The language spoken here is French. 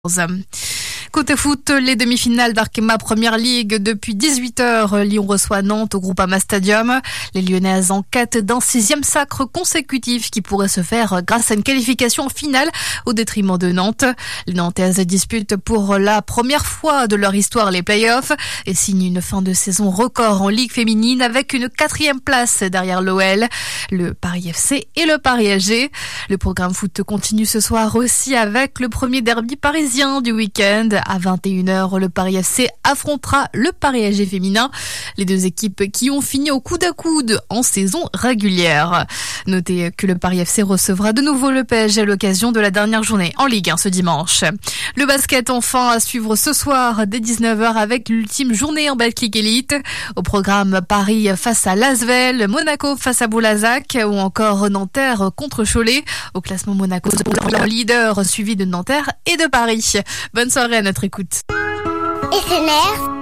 Côté foot, les demi-finales d'Arkema Première Ligue depuis 18h. Lyon reçoit Nantes au Groupama Stadium. Les Lyonnaises en quête d'un 6e sacre consécutif qui pourrait se faire grâce à une qualification finale au détriment de Nantes. Les Nantaises disputent pour la première fois de leur histoire les play-offs et signent une fin de saison record en Ligue féminine avec une 4e place derrière l'OL, le Paris FC et le Paris SG. Le programme foot continue ce soir aussi avec le premier derby parisien du week-end. À 21h, le Paris FC affrontera le Paris SG féminin. Les deux équipes qui ont fini au coude à coude en saison régulière. Notez que le Paris FC recevra de nouveau le PSG à l'occasion de la dernière journée en Ligue 1 ce dimanche. Le basket enfin à suivre ce soir dès 19h avec l'ultime journée en Betclic Elite. Au programme Paris face à Lasvel, Monaco face à Boulazac ou encore Nanterre contre Cholet. Au classement Monaco, le leader suivi de Nanterre et de Paris. Bonne soirée à notre écoute. SMR